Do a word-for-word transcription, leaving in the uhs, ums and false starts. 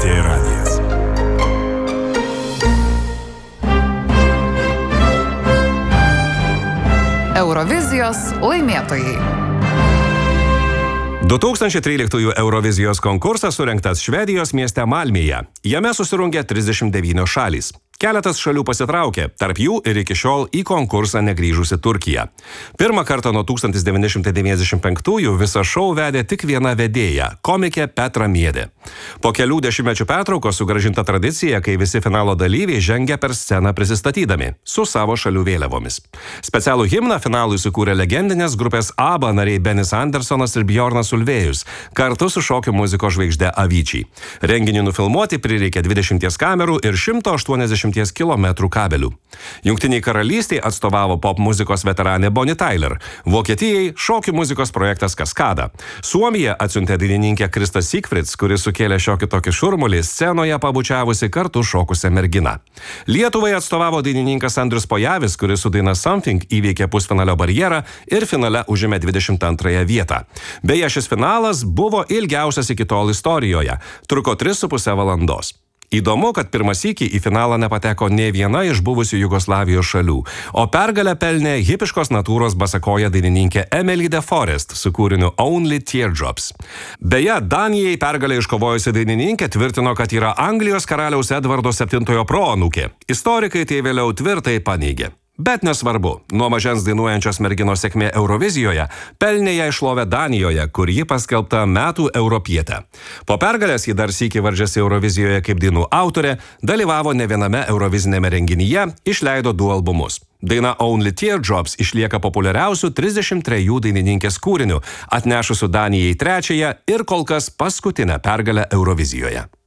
Lrt radijas. Eurovizijos laimėtojai. du tūkstančiai tryliktųjų Eurovizijos konkursas surengtas Švedijos mieste Malmėje. Jame susirungė trisdešimt devynios šalys. Keletas šalių pasitraukė, tarp jų ir iki šiol į konkursą negrįžusi Turkija. Pirmą kartą nuo tūkstantis devyni šimtai devyniasdešimt penktųjų visą šou vedė tik viena vedėja – komikė Petra Miedė. Po kelių dešimtmečių pertraukos sugrąžinta tradicija, kai visi finalo dalyviai žengia per sceną prisistatydami su savo šalių vėliavomis. Specialų himną finalui sukūrė legendinės grupės ABBA nariai Benis Andersonas ir Bjornas Ulvėjus, kartu su šokių muzikos žvaigžde Avicii. Renginį nufilmuoti prireikė dvidešimties kamerų ir šimto aštuoniasdešimties kilometrų kabelių. Jungtiniai karalystiai atstovavo pop muzikos veteranė Bonnie Tyler, Vokietijai šokių muzikos projektas Kaskada. Suomija atsiuntė dainininkę Kristą Sigfrids, kuris sukėlė šiokį tokį šurmulį scenoje pabučiavusi kartu šokusią merginą. Lietuvai atstovavo dainininkas Andrius Pojavis, kuris su daina Something įveikė pusfinalio barjerą ir finale užėmė dvidešimt antrąją vietą. Beje, šis finalas buvo ilgiausias iki tol istorijoje, truko tris su puse valandos. Įdomu, kad pirmąsyk į finalą nepateko nė viena iš buvusių Jugoslavijos šalių, o pergalę pelnė hipiškos natūros basakoja dainininkė Emily de Forest su kūriniu Only Teardrops. Beje, Danijai pergalę iškovojusi dainininkė tvirtino, kad yra Anglijos karaliaus Edvardo septintojo proanūkė. Istorikai tai vėliau tvirtai paneigė. Bet nesvarbu, nuo mažens dainuojančios merginos sėkmė Eurovizijoje pelnė ją šlovę Danijoje, kur ji paskelbta metų europietė. Po pergalės ji dar sykį varžėsi Eurovizijoje kaip dainų autorė, dalyvavo ne viename eurovizinėme renginyje, išleido du albumus. Daina Only Teardrops išlieka populiariausių trisdešimt trejų dainininkės kūrinių, atnešusių Danijai trečiąją ir kol kas paskutinę pergalę Eurovizijoje.